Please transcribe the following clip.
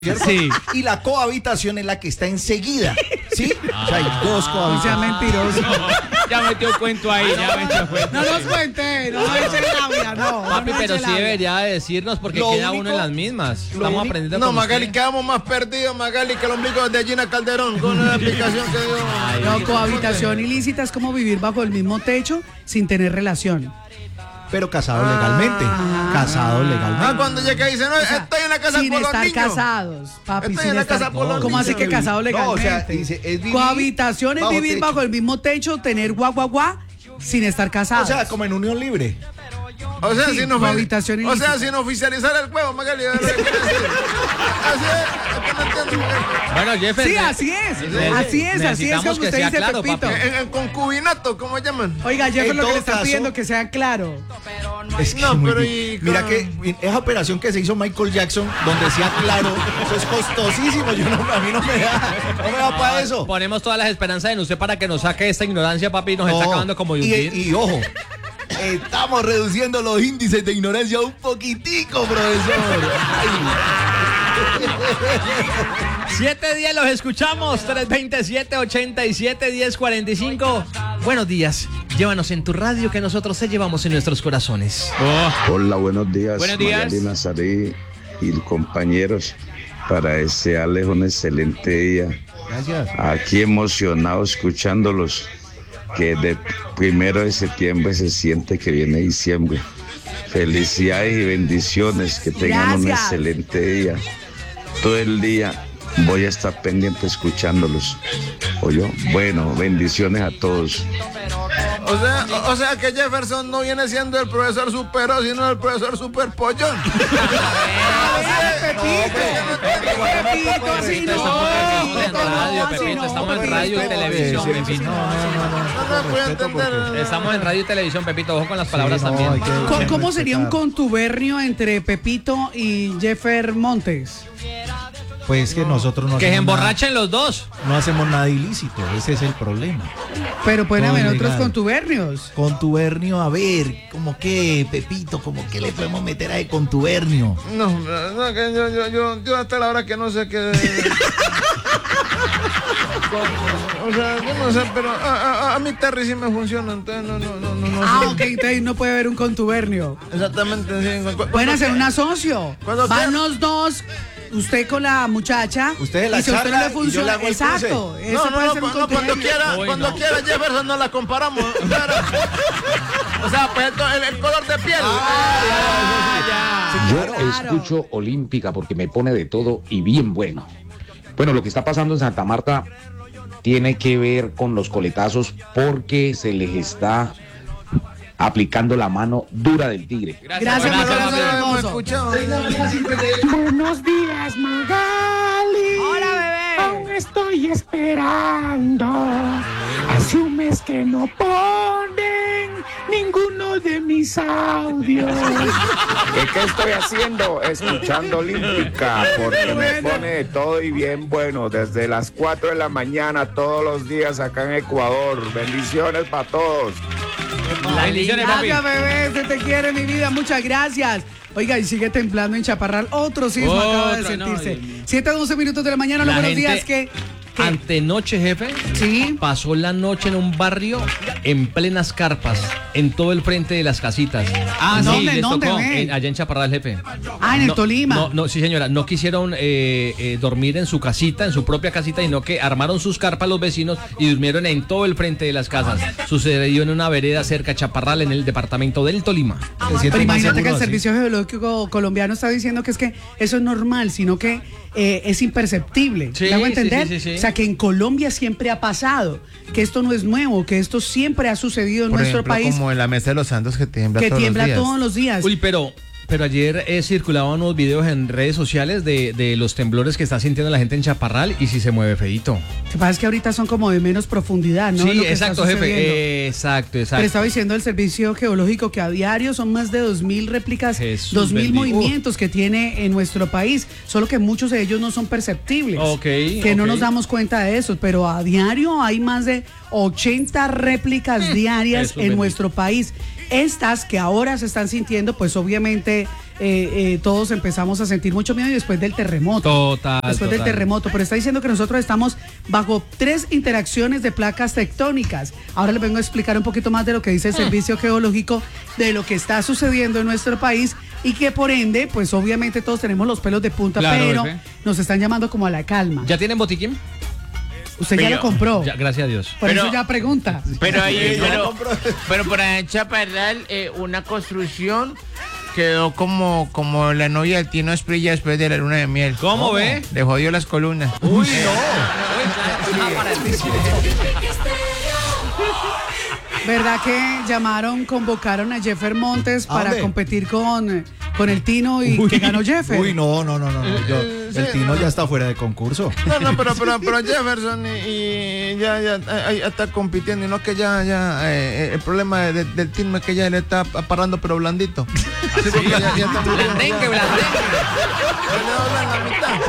¿cierto? Sí. Y la cohabitación es la que está enseguida, ¿sí? O sea, hay dos No sea cohabitaciones. mentiroso. Ya metió cuento ahí, ya metió cuento. No nos cuente, no eche labia, no. Papi, no pero eche sí labia. debería decirnos porque Lo queda único- uno en las mismas. lo Estamos único- aprendiendo No, con Magali, usted. quedamos más perdidos, Magali, que el ombligo de Gina Calderón con la aplicación que dio. No, cohabitación ilícita es como vivir bajo el mismo techo sin tener relación. Pero casado legalmente. Casado legalmente. Ah, cuando llega y dice, no, O sea, estoy en la casa sin por los estar niños. casados, papi. Estoy sin en la estar- casa por los ¿Cómo así niños. que casado No, legalmente? o sea, dice, es vivir Cohabitación es bajo vivir techo. bajo el mismo techo, tener guá, sin estar casados. O sea, como en unión libre. O sea, Sí, sin, cohabitación o sea, ilícita. sin oficializar el juego, Magali. ¿Qué quiere decir? Así es que no entiendo. Bueno, Jeffer. Sí, así es. Así es necesitamos como que usted sea dice, claro, Pepito. papi. En concubinato, ¿cómo llaman? Oiga, Jeff, En lo que todo le está caso- pidiendo que sea claro. Es que No, es muy pero difícil. y Mira con- que esa operación que se hizo Michael Jackson, donde sea claro, eso es costosísimo. Yo no, a mí no me da para eso. Ponemos todas las esperanzas en usted para que nos saque esta ignorancia, papi, y nos está No, acabando como de hundir. y ojo, estamos reduciendo los índices de ignorancia un poquitico, profesor. Ay. 7 días los escuchamos, 327-87-1045. Buenos días, llévanos en tu radio que nosotros te llevamos en nuestros corazones. Hola, buenos días. Buenos días. Magali Nazarí y compañeros. Para desearles un excelente día. Gracias. Aquí emocionado escuchándolos. Que de 1 de septiembre se siente que viene diciembre. Felicidades y bendiciones. Que tengan un Gracias. excelente día. Todo el día voy a estar pendiente escuchándolos. ¿Oyó? Bueno, bendiciones a todos. O sea que Jefferson no viene siendo el profesor supero, sino el profesor super pollón. Pepito, así no. Estamos en radio y televisión, Pepito. No puedo entender. Estamos en radio y televisión, Pepito, ojo con las palabras también. ¿Cómo sería un contubernio entre Pepito y Jeffer Montes? Pues que nosotros no Que se hacemos nada- emborrachen los dos. no hacemos nada ilícito, ese es el problema. Pero pueden Todo haber legal. otros contubernios. Contubernio, a ver, como que, Pepito, como que le podemos meter a de contubernio. No, que yo hasta la hora que no sé qué. O sea, yo no sé, pero a mí Terry sí me funciona, entonces no Ah, sé. ok, entonces no puede haber un contubernio. Exactamente, sí. Pueden hacer un asocio. Cuando Van quieran. los dos, usted con la muchacha. Usted la y si a usted no charla le y yo le funciona, hago el exacto. cruce. Eso puede ser un cuando contubernio. cuando quiera Jefferson nos la comparamos. Claro. O sea, pues el color de piel. Yo Claro. escucho Olímpica porque me pone de todo y bien bueno. Bueno, lo que está pasando en Santa Marta tiene que ver con los coletazos porque se les está aplicando la mano dura del tigre. Gracias, Pero corazón no hemos hermoso. escuchado. Buenos días, Magali. Hola, Aún bebé. estoy esperando. Hace un mes que no ponen ninguno de mis audios. ¿Qué estoy haciendo? Escuchando Olímpica, porque me pone de todo y bien bueno, desde las 4 de la mañana todos los días acá en Ecuador. Bendiciones para todos. Bendiciones, papi. Gracias, bebé. Se te quiere, mi vida. Muchas gracias. Oiga, y sigue temblando en Chaparral. Otro sismo acaba de Otro, no, sentirse. Dios mío. 7:12 minutos de la mañana. Los La buenos días. gente- ¿Qué? Antenoche, jefe, Sí. pasó la noche en un barrio en plenas carpas, en todo el frente de las casitas. Ah, ¿dónde? les ¿Dónde, tocó, ve? allá en Chaparral, jefe. Ah, en el No, Tolima. No, sí, señora, no quisieron dormir en su casita, en su propia casita, sino que armaron sus carpas los vecinos y durmieron en todo el frente de las casas. Sucedió en una vereda cerca a Chaparral, en el departamento del Tolima. Pero imagínate que el Servicio Geológico Colombiano está diciendo que es que eso es normal, sino que es imperceptible. Sí, ¿Me hago sí, entender? sí. O sea, que en Colombia siempre ha pasado, que esto no es nuevo, que esto siempre ha sucedido en Por nuestro ejemplo, país, como en la mesa de los santos que tiembla que todos tiembla los días. todos los días. Uy, pero ayer circulaban unos videos en redes sociales de los temblores que está sintiendo la gente en Chaparral y si se mueve feíto. Lo que pasa es que ahorita son como de menos profundidad, ¿no? Sí, Lo que está exacto, sucediendo. jefe. Exacto. Pero estaba diciendo el Servicio Geológico que a diario son más de 2.000 réplicas, Jesús 2.000 bendito. movimientos que tiene en nuestro país, solo que muchos de ellos no son perceptibles. Ok, que no ok. nos damos cuenta de eso, pero a diario hay más de 80 réplicas diarias Jesús en bendito. nuestro país. Estas que ahora se están sintiendo, pues obviamente todos empezamos a sentir mucho miedo y después del terremoto. Después del terremoto. Pero está diciendo que nosotros estamos bajo 3 interacciones de placas tectónicas. Ahora les vengo a explicar un poquito más de lo que dice el Servicio Geológico, de lo que está sucediendo en nuestro país y que por ende, pues obviamente todos tenemos los pelos de punta, claro, pero jefe, nos están llamando como a la calma. ¿Ya tienen botiquín? Usted ya lo compró. Ya, gracias a Dios. Por eso ya pregunta. Pero por allá en Chaparral, una construcción quedó como la novia del Tino Esprilla después de la luna de miel. ¿Cómo ve? Le jodió las columnas. Uy, no. ¿Verdad que convocaron a Jeffer Montes para dónde? competir con el Tino y que ganó Jeffer? Uy, no. El Tino ya está fuera de concurso. No, pero Jefferson y ya está compitiendo y no que ya el problema del team es que ya le está parando pero blandito. Sí, porque ya está Blandengue. le doblan la mitad.